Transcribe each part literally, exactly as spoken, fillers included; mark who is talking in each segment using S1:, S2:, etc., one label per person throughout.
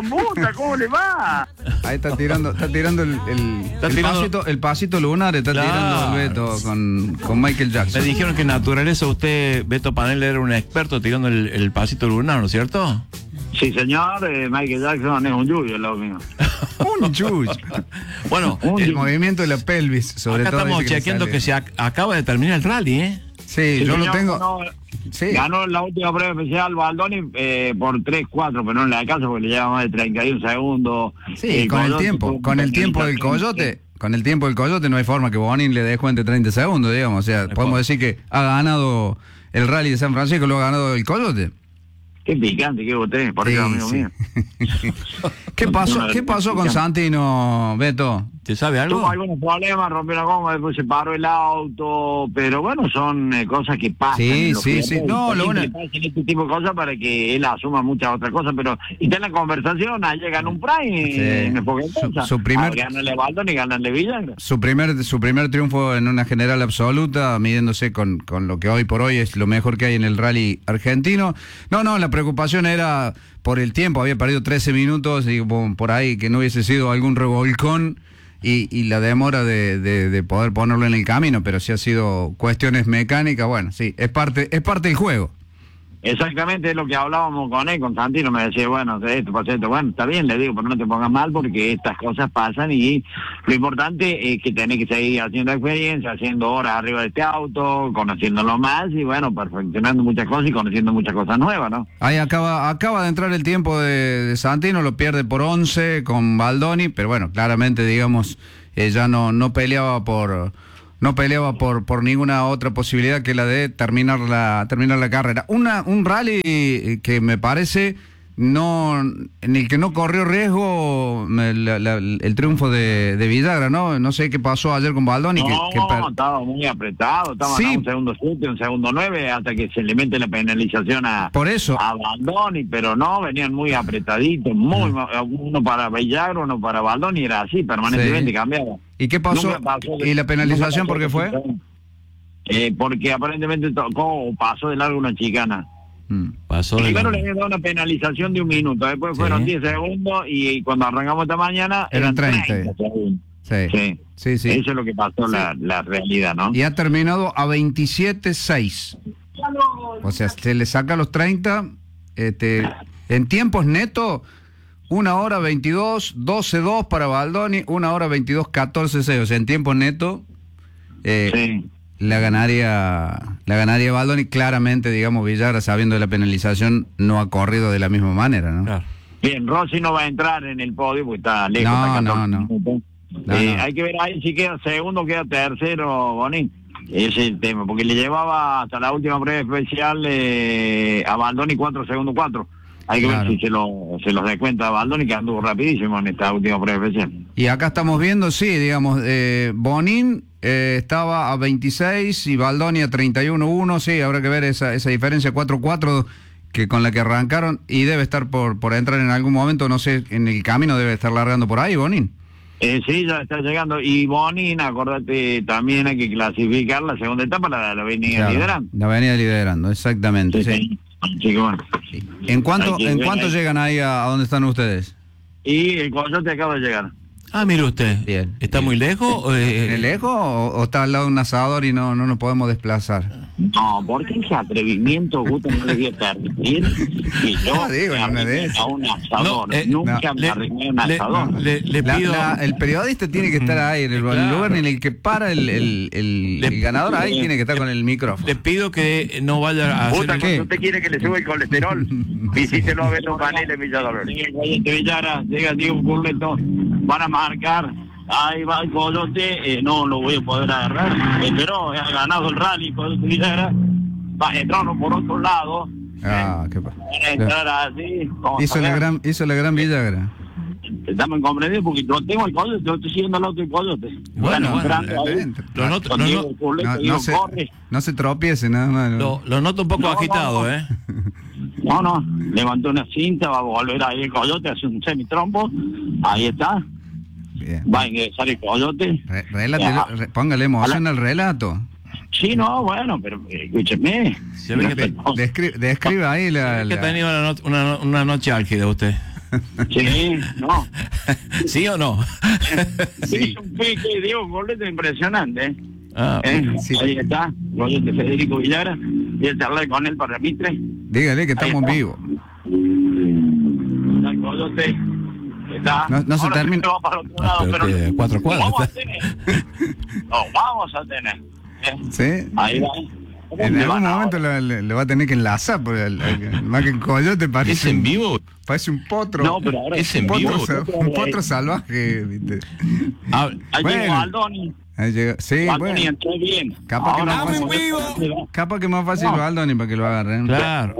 S1: don Busta, ¿cómo le va?
S2: Ahí está tirando, está tirando el, el,
S3: Está
S2: el
S3: tirando-
S2: pasito, el pasito lunar, está
S3: Claro.
S2: tirando el Beto con, con Michael Jackson.
S3: Me dijeron que en naturaleza usted, Beto Panel, era un experto tirando el, el pasito lunar, ¿no es cierto?
S1: Sí, señor, eh, Michael Jackson es un yuyo, lo mío.
S2: Un chucho.
S3: Bueno,
S1: Un-
S2: El
S3: eh,
S2: movimiento de la pelvis, sobre
S3: acá
S2: todo.
S3: estamos
S2: ese que le
S3: chequeando
S2: sale.
S3: que se ac- acaba de terminar el rally, ¿eh?
S2: Sí,
S1: Sí,
S2: yo lo
S1: señor,
S2: tengo.
S1: Ganó,
S2: Sí.
S1: ganó la última prueba especial Baldoni eh, por tres cuatro, pero no en la casa porque le lleva más de treinta y un segundos.
S2: Sí, con el
S1: Coyote
S2: tiempo,
S1: tuvo
S2: con el tiempo del
S1: penalización.
S2: Coyote, con el tiempo del Coyote no hay forma que Bonin le descuente treinta segundos, digamos. O sea,
S3: hay
S2: podemos
S3: forma.
S2: decir que ha ganado el rally de San Francisco, lo ha ganado el Coyote.
S1: Qué picante que usted, por eso,
S2: Sí,
S1: amigo
S2: sí.
S1: mío.
S2: ¿Qué pasó, qué pasó con Santino, Beto?
S3: ¿Te sabe algo?
S1: Tuvo algunos problemas, rompió la goma, después se paró el auto, pero bueno, son eh, cosas que pasan.
S2: Sí,
S1: en los
S2: sí,
S1: pilotos,
S2: sí.
S1: y
S2: No, lo
S1: siempre
S2: una-
S1: pasan este tipo de cosas para que él asuma muchas otras cosas, pero y está en la conversación, ahí llegan un prime,
S2: Sí.
S1: eh, me pongo en
S2: Su-
S1: cosa.
S2: su primer-
S1: Ah, ganarle a Baldon y ganarle Villagra.
S2: Su primer, su primer triunfo en una general absoluta, midiéndose con, con lo que hoy por hoy es lo mejor que hay en el rally argentino. No, no, la preocupación era por el tiempo, había perdido trece minutos y bueno, por ahí que no hubiese sido algún revolcón y, y la demora de, de, de poder ponerlo en el camino, pero si ha sido cuestiones mecánicas, bueno, sí, es parte, es parte del juego.
S1: Exactamente es lo que hablábamos con él, con Santino, me decía, bueno, esto pasa esto, bueno, está bien, le digo, pero no te pongas mal porque estas cosas pasan y lo importante es que tenés que seguir haciendo experiencia, haciendo horas arriba de este auto, conociéndolo más y bueno, perfeccionando muchas cosas y conociendo muchas cosas nuevas, ¿no?
S2: Ahí acaba, acaba de entrar el tiempo de, de Santino, lo pierde por once con Baldoni, pero bueno, claramente, digamos, eh, ya no, no peleaba por no peleaba por, por ninguna otra posibilidad que la de terminar la, terminar la carrera. Una, un rally que me parece no, en el que no corrió riesgo me- la- la- el triunfo de, de Villagra, ¿no? No sé qué pasó ayer con Baldoni.
S1: No,
S2: que, que per-
S1: estaba muy apretado, estaba
S2: Sí.
S1: a un segundo siete, un segundo nueve, hasta que se le mete la penalización a,
S2: por eso.
S1: a Baldoni, pero no, venían muy apretaditos, muy ma- uno para Villagra, uno para Baldoni, era así, permanentemente
S2: Sí.
S1: cambiaba.
S2: ¿Y qué pasó?
S1: Nunca pasó de-
S2: ¿Y la penalización
S1: nunca
S2: por qué
S1: pasó
S2: fue?
S1: de- Eh, porque aparentemente tocó o pasó de largo una chicana.
S2: Mm.
S3: Pasó de
S1: Primero
S3: la-
S1: le habían dado una penalización de un minuto, después
S3: Sí.
S1: fueron diez segundos y cuando arrancamos esta mañana
S2: Eran
S1: eran
S2: treinta.
S1: treinta segundos.
S2: Sí,
S1: Sí.
S2: sí, sí.
S1: Eso es lo que pasó, la, la realidad, ¿no?
S2: Y ha terminado a veintisiete seis. O sea, se le saca los treinta. Este, en tiempos netos, una hora veintidós, doce dos para Baldoni, una hora veintidós, catorce seis. O sea, en tiempos netos, eh,
S1: Sí.
S2: la ganaría la ganaría Baldoni. Claramente, digamos, Villagra, sabiendo de la penalización, no ha corrido de la misma manera, ¿no?
S3: Claro.
S1: Bien, Rossi no va a entrar en el podio porque está lejos.
S2: No,
S1: está
S2: no,
S1: catorce
S2: no.
S1: minutos.
S2: No,
S1: Eh,
S2: no.
S1: Hay que ver ahí si queda segundo o queda tercero, Bonín. Ese es el tema, porque le llevaba hasta la última prueba especial eh, a Baldoni cuatro segundos cuatro. Hay que
S2: Claro.
S1: ver si se, lo, se los descuenta a Baldoni, que anduvo rapidísimo en esta última prueba especial.
S2: Y acá estamos viendo, sí, digamos, eh, Bonin eh, estaba a veintiséis y Baldoni a treinta y uno uno, sí, habrá que ver esa, esa diferencia cuatro cuatro que con la que arrancaron y debe estar por, por entrar en algún momento, no sé, en el camino debe estar largando por ahí, Bonin.
S1: Eh, sí, ya está llegando. Y Bonin, acordate, también hay que clasificar la segunda etapa, la, la venía
S2: Claro,
S1: liderando.
S2: la venía liderando, exactamente,
S1: Sí,
S2: sí.
S1: sí. Así que bueno.
S2: ¿En cuánto,
S1: Hay que
S2: ¿en
S1: ver
S2: cuánto
S1: ahí.
S2: llegan ahí a, a donde están ustedes?
S1: Y el Coyote acaba de llegar.
S3: Ah, mire usted.
S2: Bien.
S3: ¿Está muy lejos? o, eh,
S2: ¿En el lejos o, o está al lado de un asador y no, no nos podemos desplazar?
S1: No, porque ese atrevimiento, Gusto, no le voy a permitir que yo
S2: No, digo,
S1: me
S2: en una de
S1: arrimé
S2: esas.
S1: a un asador.
S3: No, eh,
S1: Nunca
S2: no,
S1: me
S3: le-
S1: arrimé a un
S3: le-
S1: asador.
S3: le- le
S2: La-
S3: pido-
S2: la- el periodista tiene que estar ahí, en el,
S3: Claro.
S2: el lugar en el que para el, el, el-
S3: Le-
S2: el ganador, ahí tiene que estar con el micrófono.
S3: Le pido que no vaya a
S1: Puta,
S3: hacer...
S2: ¿qué?
S1: cuando usted quiere que le suba el colesterol, visítelo a ver los paneles Villa Dolores. Coyote Villara, llega Diego Curleto, van a marcar. Ahí va el Coyote, eh, no lo voy a poder agarrar, eh, pero ha ganado el rally, Coyote Villara, va a entrar por otro lado,
S2: Ah, qué pa-
S1: van a entrar así. vamos
S2: hizo
S1: a
S2: la
S1: ver.
S2: gran, hizo la gran Villagra.
S1: Estamos incomprendidos porque yo tengo el Coyote, yo estoy siguiendo al otro Coyote.
S3: Bueno, bueno,
S1: entrando ahí,
S2: adentro.
S3: Lo noto,
S1: con
S3: lo
S1: Diego
S3: no-
S1: Curleto,
S2: No,
S1: Diego
S2: no se,
S1: corre.
S2: no se tropiece nada más.
S3: lo- lo noto un poco
S1: No, no,
S3: agitado,
S1: no.
S3: ¿eh?
S1: No, no, levantó una cinta, va a volver ahí el Coyote, hace un semitrompo, ahí está,
S2: Bien.
S1: va a ingresar el Coyote.
S2: Re- relátelo, re- póngale emoción al relato.
S1: Sí, no, bueno, pero eh, escúcheme.
S3: Se ve que te-
S2: Descri- describa ahí la...
S3: Que ha
S2: la-
S3: tenido una, no- una, una noche álgida usted.
S1: Sí, no.
S3: ¿Sí o no?
S1: Sí. Hizo un pique, Diego Golete impresionante, ¿eh?
S3: Ah,
S1: ¿Eh?
S2: sí.
S1: Ahí está, Golete Federico Villagra, y el charlar con él para Mitre.
S2: Dígale que estamos vivos.
S1: Está el Coyote, está.
S2: No- no se
S1: Ahora
S2: termina.
S1: va para otro
S3: Ah,
S1: lado,
S3: pero
S1: pero
S3: que cuatro cuadras.
S1: Vamos a tener. No, vamos a tener. ¿eh?
S2: ¿Sí?
S1: Ahí va.
S2: En
S1: ¿Dónde
S2: algún
S1: van
S2: momento
S1: ahora?
S2: le, le- le va a tener que enlazar, porque el- el- más que el coyote parece,
S3: ¿Es en
S2: un-
S3: vivo?
S2: parece un potro.
S1: No, pero ahora
S3: Es en
S2: un
S3: vivo.
S2: potro, sa- un potro salvaje, ¿viste?
S3: Ah,
S1: Ahí
S2: Bueno.
S1: llegó Aldoni.
S2: Ahí llega. Sí,
S1: Aldoni
S2: bueno.
S1: entró bien.
S2: Capaz que
S1: Ahora
S2: más
S1: vamos
S2: fácil.
S1: a-
S2: Capaz que más fácil
S1: No.
S2: lo Aldoni para que lo agarren.
S3: claro.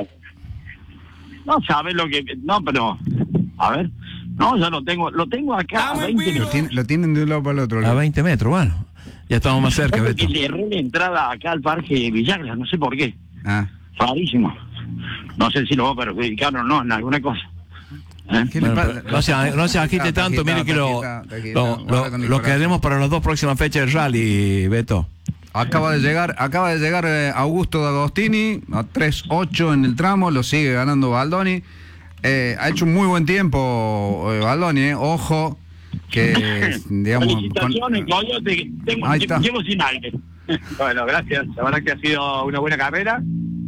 S1: No sabe lo que. No, pero. A ver. No, ya lo tengo. Lo tengo acá. a veinte
S2: Lo,
S1: minutos.
S2: tiene- lo tienen de un lado para el otro.
S3: A veinte metros, bueno. Ya estamos más cerca,
S1: Creo
S3: Beto.
S1: que le erré la entrada acá al parque Villagra, no sé por qué.
S2: Ah.
S1: Rarísimo. No sé si lo va a perjudicar o no en alguna cosa. ¿Eh?
S2: ¿Qué le
S3: Bueno,
S2: pasa?
S3: pero no se, no se agite
S2: Está
S3: tanto,
S2: agitado,
S3: mire que
S2: está
S3: lo,
S2: agitado, está agitado.
S3: lo,
S2: Guarda
S3: lo,
S2: con el
S3: lo
S2: corazón.
S3: queremos para las dos próximas fechas del rally, Beto.
S2: Acaba de llegar, acaba de llegar eh, Augusto D'Agostini a tres ocho en el tramo, lo sigue ganando Baldoni. Eh, ha hecho un muy buen tiempo eh, Baldoni, eh. Ojo que digamos con-
S1: Felicitaciones, Coyote. Tengo,
S2: Ahí está.
S1: llevo sin aire.
S4: Bueno, gracias. La verdad que ha sido una buena carrera.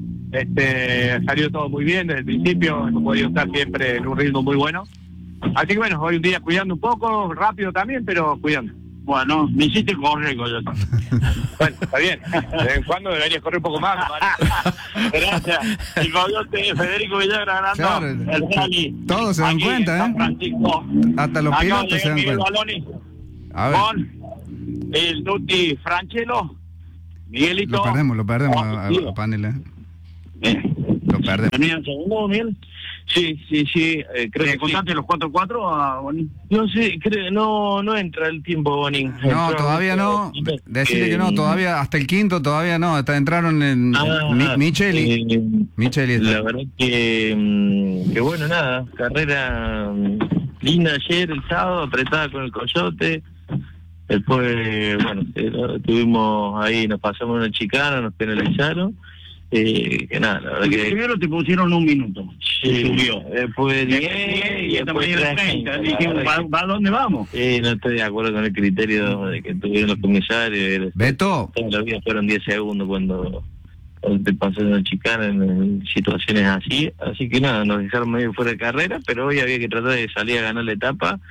S4: Este, salió todo muy bien desde el principio. Hemos podido estar siempre en un ritmo muy bueno. Así que bueno, hoy un día cuidando un poco, rápido también, pero cuidando.
S1: Bueno, me hiciste correr, Coyote.
S4: Bueno, está bien. De vez en cuando deberías correr un poco más. ¿Vale?
S1: Gracias. El Coyote Federico Villagra ganando
S2: Claro,
S1: el rally.
S2: todos se dan
S1: Aquí en
S2: cuenta,
S1: San
S2: ¿eh?
S1: Francisco.
S2: hasta los
S1: Acaba de
S2: pilotos se
S1: llegar
S2: dan
S1: Miguel
S2: cuenta.
S1: Baloni
S2: A ver,
S1: con el Nuti Franchelo. Miguelito.
S2: lo perdemos, lo perdemos a, a-
S1: Positivo.
S2: a Panel, eh.
S1: Eh,
S2: Lo perdemos.
S1: ¿Termina el segundo, Miguel?
S4: Sí, sí, sí. Eh, creo
S1: ¿Le
S4: que sí.
S1: contaste los cuatro cuatro a Boni?
S4: No sé, creo, no, no entra el tiempo, Bonin.
S2: No, todavía no. Decirle que no, todavía, hasta el quinto todavía no. Hasta entraron en
S4: Ah,
S2: Mi- Micheli.
S4: eh,
S2: Micheli está.
S4: La verdad que, mm, que bueno, nada, carrera mm, linda ayer, el sábado, apretada con el Coyote. Después, bueno, eh, tuvimos ahí, nos pasamos una chicana, nos penalizaron. Eh, que nada, la verdad que...
S1: Primero te pusieron un minuto.
S4: Sí,
S1: subió.
S4: Después
S1: diez
S4: diez
S1: y esta
S4: después
S1: mañana treinta. Dije, ¿para, para dónde vamos?
S4: Sí, no estoy de acuerdo con el criterio de que tuvieron los comisarios. Era-
S2: Beto,
S4: Toda la vida fueron diez segundos cuando, cuando te pasó una chicana en, en situaciones así. Así que nada, nos dejaron medio fuera de carrera, pero hoy había que tratar de salir a ganar la etapa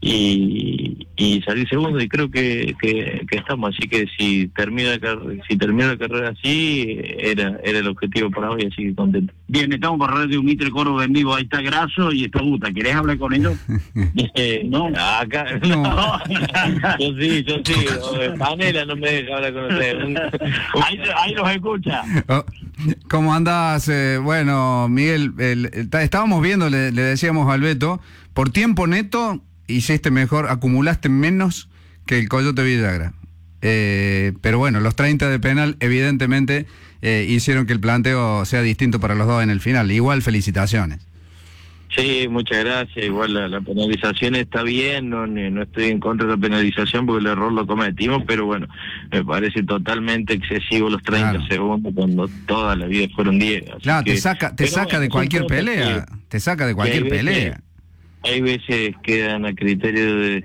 S4: y, y salir segundo. Y creo que, que, que estamos. Así que si termina la, car- si termina la carrera así, era era el objetivo para hoy, así que contento.
S1: Bien, estamos por Radio Mitre Córdoba en vivo. Ahí está Graso y está Buta. ¿Querés hablar con ellos?
S4: Eh,
S1: No.
S4: acá
S2: No.
S4: no. Yo sí, yo sí. Panela no me deja hablar con ustedes.
S1: Ahí, ahí los escucha.
S2: oh, ¿cómo andás? Eh, bueno, Miguel, el- el- ta- estábamos viendo, le, le decíamos al Beto, por tiempo neto hiciste mejor, acumulaste menos que el Coyote Villagra. Eh, pero bueno, los treinta de penal evidentemente eh, hicieron que el planteo sea distinto para los dos en el final. Igual, felicitaciones.
S4: Sí, muchas gracias. Igual la, la penalización está bien, no, ni- no estoy en contra de la penalización porque el error lo cometimos, pero bueno, me parece totalmente excesivo los treinta
S2: Claro.
S4: segundos cuando toda la vida fueron diez. así
S2: Claro, te
S4: que-
S2: saca, te
S4: pero
S2: saca
S4: bueno,
S2: de
S4: son
S2: cualquier
S4: cosas
S2: pelea,
S4: que-
S2: te saca de
S4: que
S2: cualquier
S4: hay veces-
S2: pelea.
S4: Hay veces quedan a criterio de,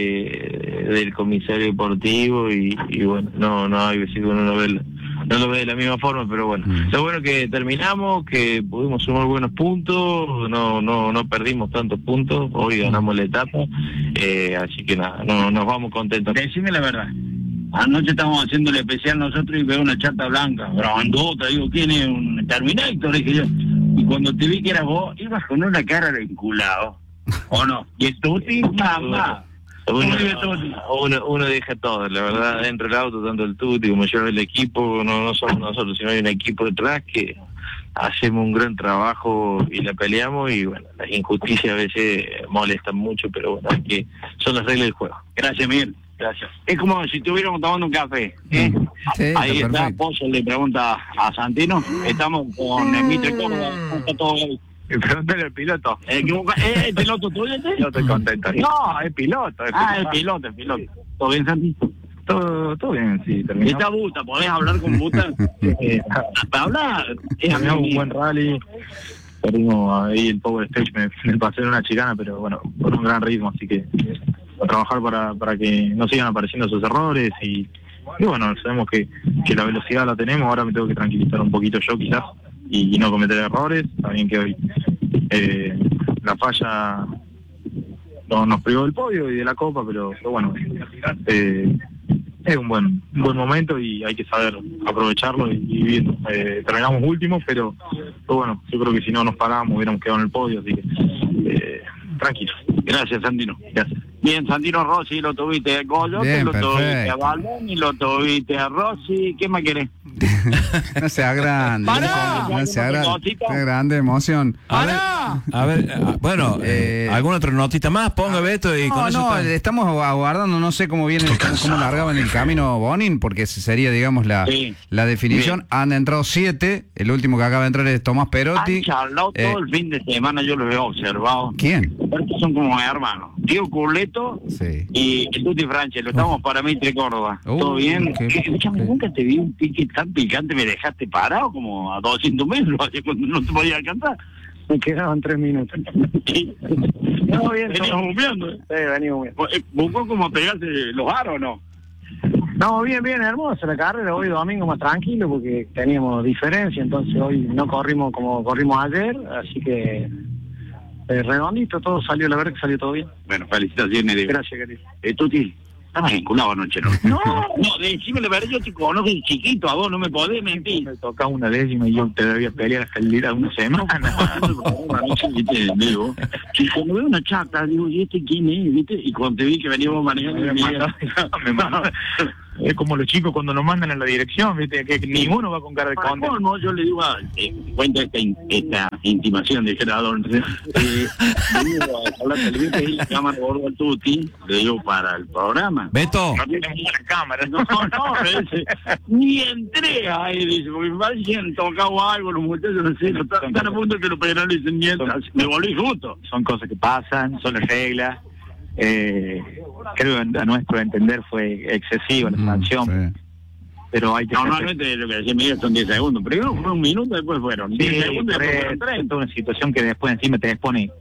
S4: de- del comisario deportivo y, y bueno, no no hay veces que uno no ve, la- no lo ve de la misma forma, pero bueno,
S2: Mm.
S4: lo bueno que terminamos, que pudimos sumar buenos puntos, no no no perdimos tantos puntos, hoy ganamos la etapa, eh, así que nada, no nos vamos contentos.
S1: Decime la verdad. Anoche estábamos haciendo el especial nosotros y veo una chata blanca, grandota, digo, ¿quién es? Un Terminator, dije yo. Y cuando te vi que eras vos, ibas con una cara de enculado, ¿o no? Y el Tuti, mamá.
S4: Uno,
S1: ¿Cómo vive Tuti?
S4: uno, uno deja todo, la verdad, dentro del auto, tanto el Tuti como yo, el equipo, no, no somos nosotros, sino hay un equipo detrás que hacemos un gran trabajo y la peleamos y bueno, las injusticias a veces molestan mucho, pero bueno, es que son las reglas del juego.
S1: Gracias, Miguel.
S4: Gracias.
S1: Es como si estuviéramos tomando un café. ¿eh?
S2: Sí,
S1: Ahí
S2: está
S1: está,
S2: perfecto.
S1: Pozo le pregunta a Santino. Estamos con el Mitre Córdoba. ¿Cómo está todo bien?
S4: Y pregúntale al piloto.
S1: Eh, ¿qué- ¿Es el piloto tuyo este?
S4: Yo estoy contento. No, es piloto. Es
S1: Ah, el
S4: piloto.
S1: piloto, el piloto. ¿Todo bien, Santi?
S4: Todo, todo bien, sí,
S1: Y
S4: terminamos.
S1: está Buta, ¿podés hablar con Buta?
S4: Eh,
S1: Para hablar, es
S4: terminamos
S1: amigo
S4: un buen
S1: mío.
S4: rally. perdimos ahí el power stage, me, me pasé en una chicana, pero bueno, con un gran ritmo, así que a trabajar para, para que no sigan apareciendo esos errores y, y bueno, sabemos que, que la velocidad la tenemos, ahora me tengo que tranquilizar un poquito yo quizás y, y no cometer errores, también que hoy eh, la falla no, nos privó del podio y de la copa, pero, pero bueno, eh, es un buen un buen momento y hay que saber aprovecharlo y, y bien, eh, terminamos últimos, pero, pero bueno, yo creo que si no nos parábamos hubiéramos quedado en el podio, así que eh, tranquilo.
S1: Gracias, Santino.
S4: Gracias.
S1: Bien, Santino Rossi, lo tuviste a Coyote,
S2: Bien,
S1: lo tuviste
S2: perfecto.
S1: a Baldoni, lo tuviste a Rossi, ¿qué más querés?
S2: No sea grande.
S1: ¡Pará!
S2: No sea grande.
S1: Cosita.
S2: Qué grande emoción.
S3: A ver, a ver, ah, bueno, eh,
S2: Eh,
S3: ¿alguna otra notita más? Ponga Beto y con
S2: No,
S3: eso
S2: no,
S3: está.
S2: estamos aguardando, no sé cómo viene, cómo, cómo largaba en el camino Bonin, porque ese sería, digamos, la,
S1: Sí.
S2: la definición. Han entrado siete, el último que acaba de entrar es Tomás Perotti.
S1: Han charlado
S2: Eh,
S1: todo el fin de semana, yo los he observado.
S2: ¿Quién?
S1: Porque son como hermanos. Tío Curleto
S2: Sí.
S1: y el Tuti Franchel, estamos para Mitre Córdoba.
S2: Uh,
S1: ¿Todo bien?
S2: qué-
S1: Eh, Escúchame,
S2: qué-
S1: nunca te vi un pique tan picante, me dejaste parado como a doscientos metros, así cuando no te podía alcanzar.
S5: Me quedaban tres minutos.
S1: No, bien, venimos humeando. ¿eh?
S5: Sí, venimos bien.
S1: Eh, ¿Buscó como pegarse los aros o no?
S5: No, bien, bien, hermosa la carrera. Hoy domingo más tranquilo porque teníamos diferencia, entonces hoy no corrimos como corrimos ayer, así que eh, redondito, todo salió, la verdad que salió todo bien.
S1: Bueno, felicitaciones, Diego.
S5: Gracias, querido.
S1: Eh, Tuti, estabas enculado anoche, ¿no? No, no, decime la verdad, yo te conozco de chiquito, a vos no me podés mentir.
S4: Me tocaba una décima y yo te debía pelear hasta el día de una semana.
S1: Digo, y cuando veo una chata, digo, ¿y este quién es? ¿Viste? Y cuando te vi que veníamos manejando,
S4: Me
S1: me
S4: mandó- me mandó. Es como los chicos cuando nos mandan en la dirección, ¿viste? Que ninguno va con cara de
S1: Para
S4: conde.
S1: colmo, yo le digo, a, eh, cuenta esta, in- esta intimación de generador. Eh, le digo a hablar televisión y la cámara gordo al Tuti, le digo para el programa.
S3: Beto,
S4: No tiene muchas cámaras.
S1: No, no, me dice, ni entré ahí, dice, porque me parece que han tocado algo, los muchachos, no sé, no están, están a punto de que lo penalicen, ni entran. Me volví justo.
S4: Son cosas que pasan, son las reglas. Eh, creo que a nuestro entender fue excesiva la
S2: Mm,
S4: sanción,
S2: sí.
S4: pero hay que...
S1: Normalmente lo que decía Miguel son diez segundos, primero fue un minuto, después fueron
S4: Sí,
S1: diez segundos,
S4: pero
S1: después
S4: es
S1: fueron treinta.
S4: toda una situación que después encima te expone